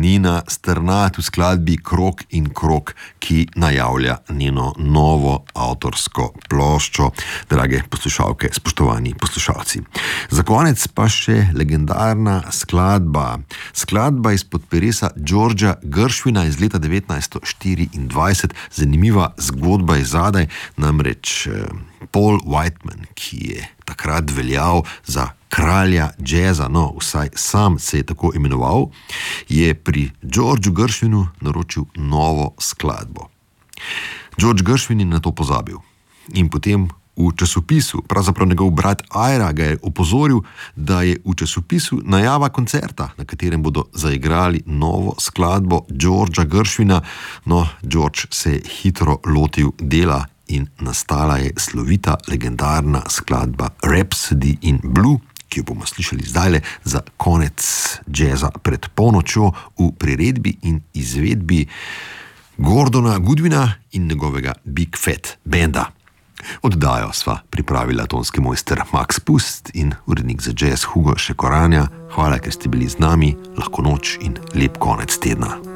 Nina Strnad v skladbi Krog in krog, ki najavlja njeno novo avtorsko ploščo. Drage poslušalke, spoštovani poslušalci. Za konec pa še legendarna skladba. Skladba izpod peresa Georgea Gershwina iz leta 1924. Zanimiva zgodba je zadaj, namreč Paul Whiteman, ki je takrat veljal za kralja džeza, no, vsaj sam se je tako imenoval, je pri Georgeu Gershwinu naročil novo skladbo. George Gershwin je na to pozabil in potem v časopisu, pravzaprav njegov brat Ira ga je opozoril, da je v časopisu najava koncerta, na katerem bodo zaigrali novo skladbo Georgea Gershwina. No, George se je hitro lotil dela in nastala je slovita legendarna skladba Rhapsody in Blue, ki jo bomo slišali zdajle za konec džeza pred polnočjo v priredbi in izvedbi Gordona Goodwina in njegovega Big Fat Banda. Oddajo sva pripravila tonski mojster Max Pust in urednik za džez Hugo Šekoranja. Hvala, ker ste bili z nami, lahko noč in lep konec tedna.